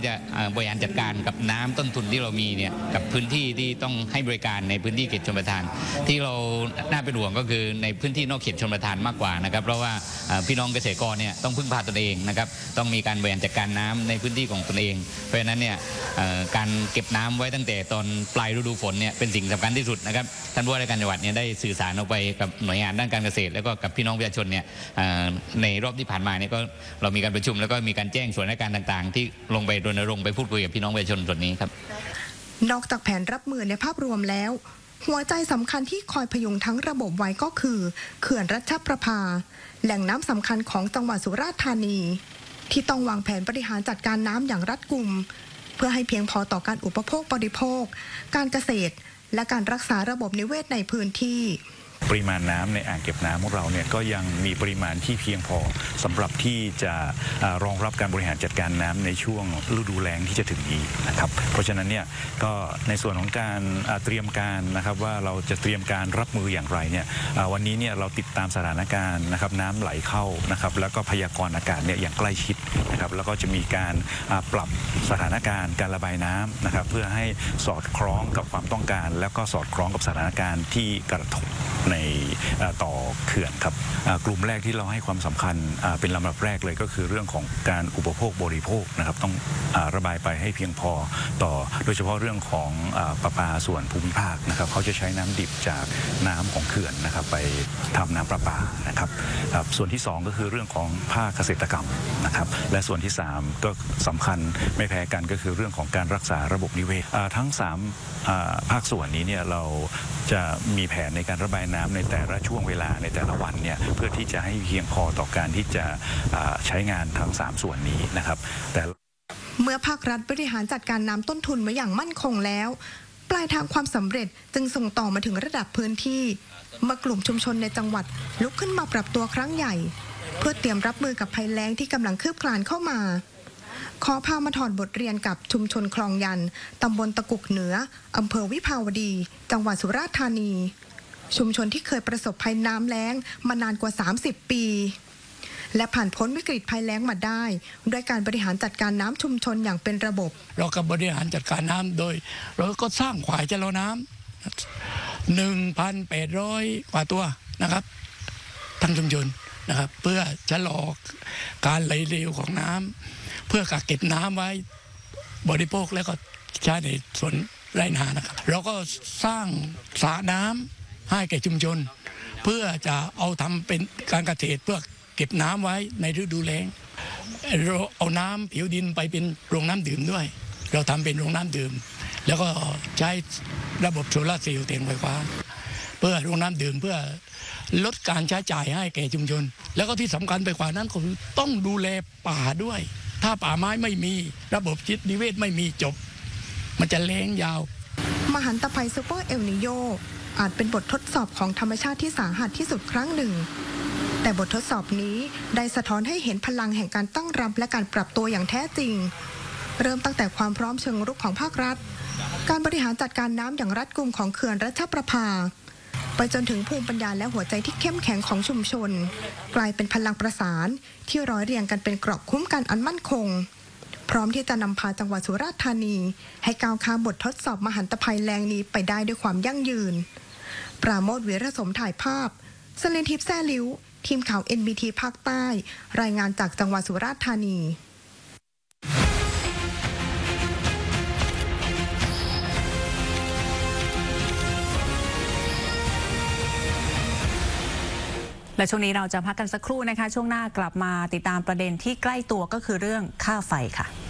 จะบริหารจัดการกับน้ำต้นทุนที่เรามีเนี่ยกับพื้นที่ที่ต้องให้บริการในพื้นที่เขตชลประทานที่เราน่าเป็นห่วงก็คือในพื้นที่นอกเขตชลประทานมากกว่านะครับเพราะว่าพี่น้องเกษตรกรเนี่ยต้องพึ่งพาตนเองนะครับต้องมีการบริหารจัดการน้ำในพื้นที่ของตนเองเพราะฉะนั้นเนี่ยการเก็บน้ำไว้ตั้งแต่ตอนปลายฤดูฝนเนี่ยเป็นสิ่งสำคัญที่สุดนะครับท่านผู้ว่าราชการจังหวัดเนี่ยได้สื่อสารออกไปกับหน่วยงานด้านการเกษตรแล้วก็กับพี่น้องประชาชนเนี่ยในรอบที่ผ่านมาเนี่ยก็เรามีการประชุมแล้วก็มีการแจ้งส่วนราชการต่างๆที่ลงไปรณรงค์ไปพูดคุยกับพี่น้องประชาชนส่วนนี้ครับนอกจากแผนรับมือในภาพรวมแล้วหัวใจสำคัญที่คอยพยุงทั้งระบบไว้ก็คือเขื่อนรัชประภาแหล่งน้ำสำคัญของจังหวัดสุราษฎร์ธานีที่ต้องวางแผนบริหารจัดการน้ำอย่างรัดกุมเพื่อให้เพียงพอต่อการอุปโภคบริโภคการเกษตรและการรักษาระบบนิเวศในพื้นที่ปริมาณน้ำในอ่างเก็บน้ำของเราเนี่ยก็ยังมีปริมาณที่เพียงพอสำหรับที่จะรองรับการบริหารจัดการน้ำในช่วงฤดูแล้งที่จะถึงนี้นะครับเพราะฉะนั้นเนี่ยก็ในส่วนของการเตรียมการนะครับว่าเราจะเตรียมการรับมืออย่างไรเนี่ยวันนี้เนี่ยเราติดตามสถานการณ์นะครับน้ำไหลเข้านะครับแล้วก็พยากรณ์อากาศเนี่ยอย่างใกล้ชิดนะครับแล้วก็จะมีการปรับสถานการณ์การระบายน้ำนะครับเพื่อให้สอดคล้องกับความต้องการแล้วก็สอดคล้องกับสถานการณ์ที่กระทบในต่อเขื่อนครับกลุ่มแรกที่เราให้ความสำคัญเป็นลำดับแรกเลยก็คือเรื่องของการอุปโภคบริโภคนะครับต้องระบายไปให้เพียงพอต่อโดยเฉพาะเรื่องของประปาส่วนภูมิภาคนะครับเขาจะใช้น้ำดิบจากน้ำของเขื่อนนะครับไปทำน้ำประปานะครับส่วนที่2ก็คือเรื่องของภาคเกษตรกรรมนะครับและส่วนที่3ก็สำคัญไม่แพ้กันก็คือเรื่องของการรักษาระบบนิเวศทั้ง3ภาคส่วนนี้เนี่ยเราจะมีแผนในการระบายน้ำในแต่ละช่วงเวลาในแต่ละวันเนี่ยเพื่อที่จะให้เพียงพอต่อการที่จะใช้งานทั้ง3ส่วนนี้นะครับแต่เมื่อภาครัฐบริหารจัดการน้ำต้นทุนไว้อย่างมั่นคงแล้วปลายทางความสำเร็จจึงส่งต่อมาถึงระดับพื้นที่เมื่อกลุ่มชุมชนในจังหวัดลุกขึ้นมาปรับตัวครั้งใหญ่เพื่อเตรียมรับมือกับภัยแล้งที่กำลังคืบคลานเข้ามาขอพามาถอดบทเรียนกับชุมชนคลองยันตำบลตะกุกเหนืออำเภอวิภาวดีจังหวัดสุราษฎร์ธานีชุมชนที่เคยประสบภัยน้ำแล้งมานานกว่า30ปีและผ่านพ้นวิกฤตภัยแล้งมาได้ด้วยการบริหารจัดการน้ำชุมชนอย่างเป็นระบบเราก็บริหารจัดการน้ำโดยเราก็สร้างขวายชะลอน้ำ 1,800 กว่าตัวนะครับทั้งชุมชนนะครับเพื่อชะลอการไหลเร็วของน้ำเพื่อกักเก็บน้ำไว้บริโภคแล้วก็ใช้ในส่วนไร่นานะครับเราก็สร้างสระน้ำให้แก่ชุมชนเพื่อจะเอาทำเป็นการเกษตรเพื่อเก็บน้ำไว้ในฤดูแล้งเราเอาน้ำผิวดินไปเป็นโรงน้ำดื่มด้วยเราทำเป็นโรงน้ำดื่มแล้วก็ใช้ระบบโซลาร์เซลล์แทนไฟฟ้าเพื่อโรงน้ำดื่มเพื่อลดการใช้จ่ายให้แก่ชุมชนแล้วก็ที่สำคัญไปกว่านั้นก็คือต้องดูแลป่าด้วยถ้าป่าไม้ไม่มีระบบนิเวศไม่มีจบมันจะแล้งยาวมหันตภัยซูเปอร์เอลนิโยอาจเป็นบททดสอบของธรรมชาติที่สาหัสที่สุดครั้งหนึ่งแต่บททดสอบนี้ได้สะท้อนให้เห็นพลังแห่งการตั้งรับและการปรับตัวอย่างแท้จริงเริ่มตั้งแต่ความพร้อมเชิงรุกของภาครัฐการบริหารจัดการน้ำอย่างรัดกุมของเขื่อนรัชประภาไปจนถึงภูมิปัญญาและหัวใจที่เข้มแข็งของชุมชนกลายเป็นพลังประสานที่ร้อยเรียงกันเป็นเกราะคุ้มกันอันมั่นคงพร้อมที่จะนำพาจังหวัดสุราษฎร์ธานีให้ก้าวข้ามบททดสอบมหันตภัยแล้งนี้ไปได้ด้วยความยั่งยืนปราโมท วีระสมถ่ายภาพสลินทิพย์แซ่ลิ้วทีมข่าว NBT ภาคใต้รายงานจากจังหวัดสุราษฎร์ธานีและช่วงนี้เราจะพักกันสักครู่นะคะช่วงหน้ากลับมาติดตามประเด็นที่ใกล้ตัวก็คือเรื่องค่าไฟค่ะ